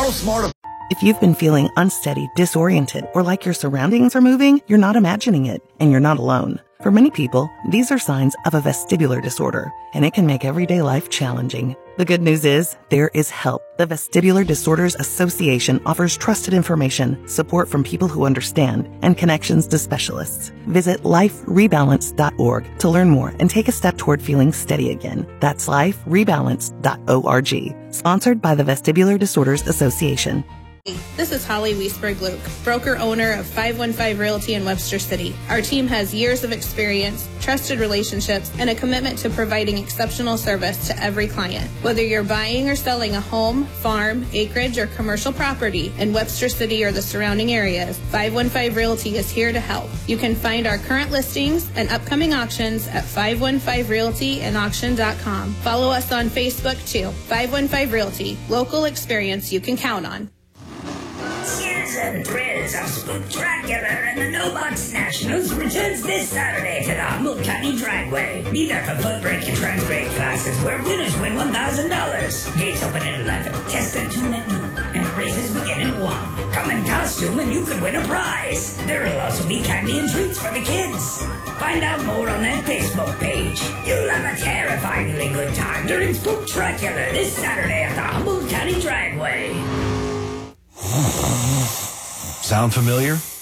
How smart. If you've been feeling unsteady, disoriented, or like your surroundings are moving, you're not imagining it, and you're not alone. For many people, these are signs of a vestibular disorder, and it can make everyday life challenging. The good news is, there is help. The Vestibular Disorders Association offers trusted information, support from people who understand, and connections to specialists. Visit liferebalance.org to learn more and take a step toward feeling steady again. That's liferebalance.org. Sponsored by the Vestibular Disorders Association. This is Holly Wiesberg-Luke, broker-owner of 515 Realty in Webster City. Our team has years of experience, trusted relationships, and a commitment to providing exceptional service to every client. Whether you're buying or selling a home, farm, acreage, or commercial property in Webster City or the surrounding areas, 515 Realty is here to help. You can find our current listings and upcoming auctions at 515realtyandauction.com. Follow us on Facebook too. 515 Realty, local experience you can count on. Tears and thrills of Spooktacular and the No-Box Nationals returns this Saturday to the Humboldt County Dragway. Be there for foot-break and trans-break classes where winners win $1,000. Gates open at 11, test at 2 at noon, and races begin at 1. Come in costume and you could win a prize. There will also be candy and treats for the kids. Find out more on that Facebook page. You'll have a terrifyingly good time during Spooktacular this Saturday at the Humboldt County Dragway. Sound familiar?